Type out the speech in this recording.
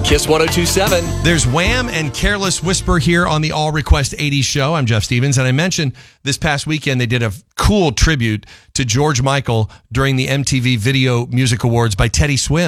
Kiss 102.7. There's Wham and Careless Whisper here on the All Request 80s show. I'm Jeff Stevens, and I mentioned this past weekend they did a cool tribute to George Michael during the MTV Video Music Awards by Teddy Swims.